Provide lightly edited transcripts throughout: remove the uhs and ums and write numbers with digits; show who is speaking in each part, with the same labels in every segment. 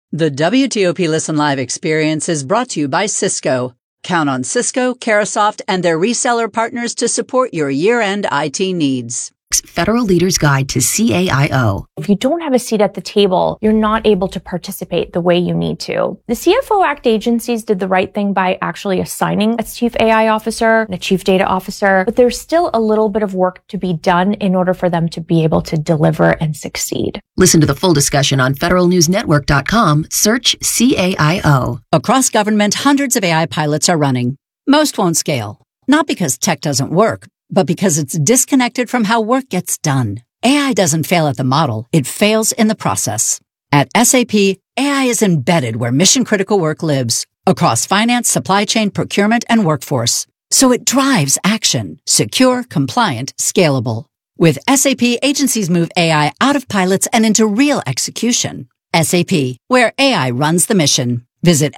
Speaker 1: The WTOP Listen Live experience is brought to you by Cisco. Count on Cisco, Carahsoft, and their reseller partners to support your year-end IT needs.
Speaker 2: Federal Leaders Guide to CAIO.
Speaker 3: If you don't have a seat at the table, you're not able to participate the way you need to. The CFO Act agencies did the right thing by actually assigning a chief AI officer and a chief data officer, but there's still a little bit of work to be done in order for them to be able to deliver and succeed.
Speaker 2: Listen to the full discussion on federalnewsnetwork.com. Search CAIO.
Speaker 1: Across government, hundreds of AI pilots are running. Most won't scale. Not because tech doesn't work, but because it's disconnected from how work gets done. AI doesn't fail at the model, it fails in the process. At SAP, AI is embedded where mission-critical work lives, across finance, supply chain, procurement, and workforce. So it drives action, secure, compliant, scalable. With SAP, agencies move AI out of pilots and into real execution. SAP, where AI runs the mission. Visit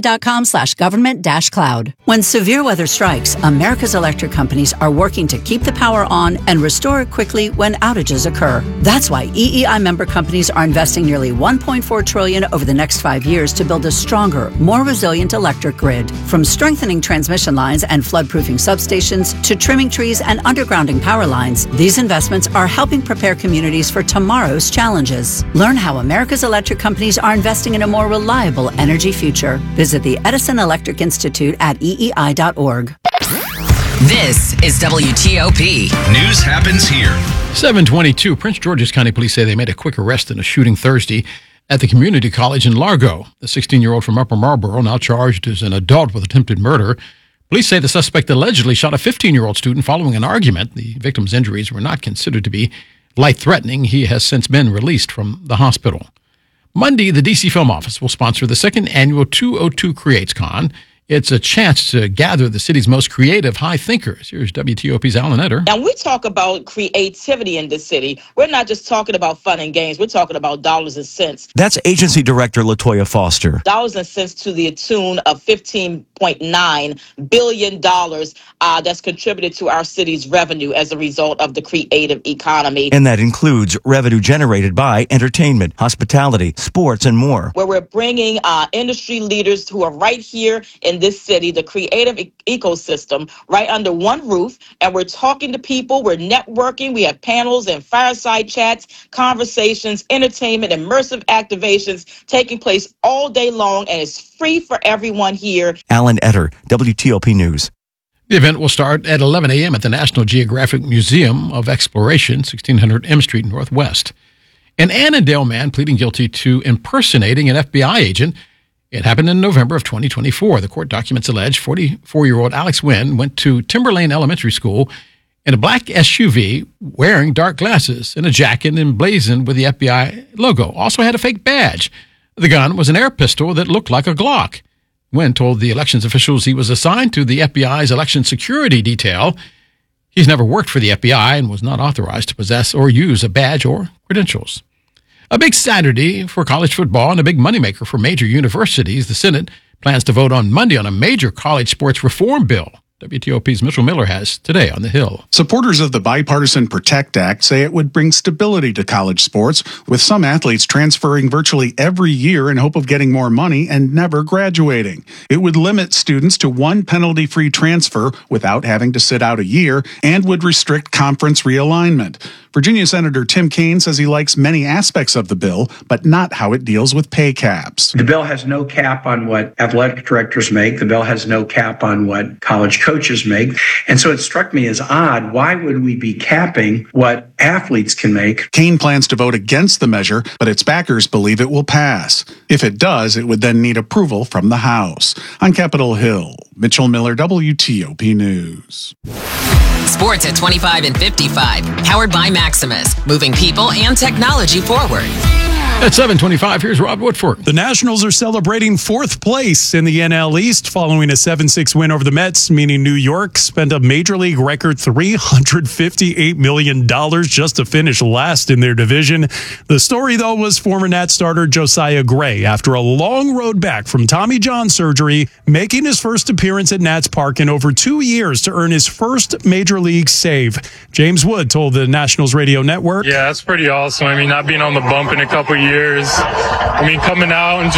Speaker 1: sap.com/government-cloud. When severe weather strikes, America's electric companies are working to keep the power on and restore it quickly when outages occur. That's why EEI member companies are investing nearly $1.4 trillion over the next 5 years to build a stronger, more resilient electric grid. From strengthening transmission lines and flood-proofing substations to trimming trees and undergrounding power lines, these investments are helping prepare communities for tomorrow's challenges. Learn how America's electric companies are investing in a more reliable energy future. Visit the Edison Electric Institute at EEI.org.
Speaker 4: This is WTOP.
Speaker 5: News happens here.
Speaker 6: 7:22. Prince George's County Police say they made a quick arrest in a shooting Thursday at the community college in Largo. The 16-year-old from Upper Marlboro, now charged as an adult with attempted murder. Police say the suspect allegedly shot a 15-year-old student following an argument. The victim's injuries were not considered to be life-threatening. He has since been released from the hospital. Monday, the D.C. Film Office will sponsor the second annual 202 Creates Con. It's a chance to gather the city's most creative high thinkers. Here's WTOP's Alan Etter.
Speaker 7: And we talk about creativity in this city. We're not just talking about fun and games. We're talking about dollars and cents.
Speaker 8: That's Agency Director Latoya Foster.
Speaker 7: Dollars and cents to the tune of $15.9 billion that's contributed to our city's revenue as a result of the creative economy.
Speaker 8: And that includes revenue generated by entertainment, hospitality, sports, and more.
Speaker 7: Where we're bringing industry leaders who are right here in this city, the creative ecosystem, right under one roof. And we're talking to people, we're networking, we have panels and fireside chats, conversations, entertainment, immersive activations taking place all day long, and it's free for everyone here.
Speaker 8: Alan Etter, WTOP News.
Speaker 6: The event will start at 11 a.m. at the National Geographic Museum of Exploration, 1600 M Street Northwest. An Annandale man pleading guilty to impersonating an FBI agent. It happened in November of 2024. The court documents allege 44-year-old Alex Wynn went to Timberlane Elementary School in a black SUV wearing dark glasses and a jacket emblazoned with the FBI logo. Also had a fake badge. The gun was an air pistol that looked like a Glock. Wynn told the elections officials he was assigned to the FBI's election security detail. He's never worked for the FBI and was not authorized to possess or use a badge or credentials. A big Saturday for college football and a big moneymaker for major universities. The Senate plans to vote on Monday on a major college sports reform bill. WTOP's Mitchell Miller has today on the Hill.
Speaker 9: Supporters of the Bipartisan Protect Act say it would bring stability to college sports, with some athletes transferring virtually every year in hope of getting more money and never graduating. It would limit students to one penalty-free transfer without having to sit out a year and would restrict conference realignment. Virginia Senator Tim Kaine says he likes many aspects of the bill, but not how it deals with pay caps.
Speaker 10: The bill has no cap on what athletic directors make. The bill has no cap on what college coaches make. And so it struck me as odd. Why would we be capping what athletes can make?
Speaker 9: Kaine plans to vote against the measure, but its backers believe it will pass. If it does, it would then need approval from the House. On Capitol Hill, Mitchell Miller, WTOP News.
Speaker 4: Sports at 25 and 55. Powered by Maximus. Moving people and technology forward.
Speaker 6: At 7:25, here's Rob Woodford.
Speaker 11: The Nationals are celebrating fourth place in the NL East following a 7-6 win over the Mets, meaning New York spent a Major League record $358 million just to finish last in their division. The story, though, was former Nats starter Josiah Gray, after a long road back from Tommy John surgery, making his first appearance at Nats Park in over 2 years to earn his first Major League save. James Wood told the Nationals radio network.
Speaker 12: Yeah, that's pretty awesome. I mean, not being on the bump in a couple years. I mean, coming out and